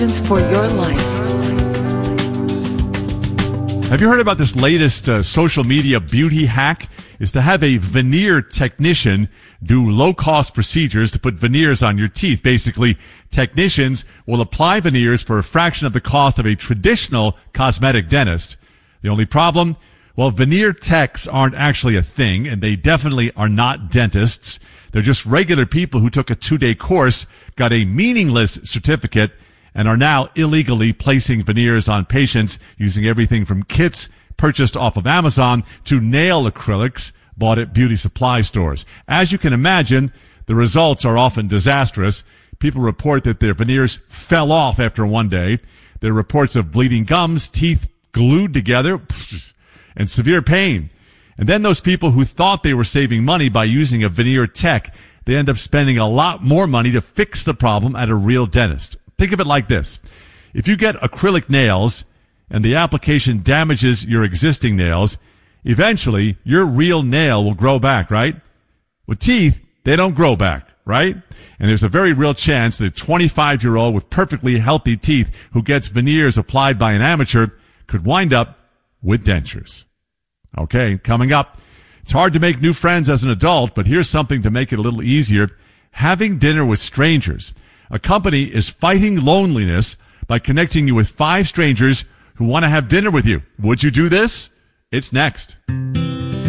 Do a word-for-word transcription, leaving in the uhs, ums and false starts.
For your life. Have you heard about this latest uh, social media beauty hack? Is to have a veneer technician do low-cost procedures to put veneers on your teeth. Basically, technicians will apply veneers for a fraction of the cost of a traditional cosmetic dentist. The only problem? Well, veneer techs aren't actually a thing, and they definitely are not dentists. They're just regular people who took a two-day course, got a meaningless certificate, and are now illegally placing veneers on patients using everything from kits purchased off of Amazon to nail acrylics bought at beauty supply stores. As you can imagine, the results are often disastrous. People report that their veneers fell off after one day. There are reports of bleeding gums, teeth glued together, and severe pain. And then those people who thought they were saving money by using a veneer tech, they end up spending a lot more money to fix the problem at a real dentist. Think of it like this. If you get acrylic nails and the application damages your existing nails, eventually your real nail will grow back, right? With teeth, they don't grow back, right? And there's a very real chance that a twenty-five-year-old with perfectly healthy teeth who gets veneers applied by an amateur could wind up with dentures. Okay, coming up, it's hard to make new friends as an adult, but here's something to make it a little easier. Having dinner with strangers. A company is fighting loneliness by connecting you with five strangers who want to have dinner with you. Would you do this? It's next.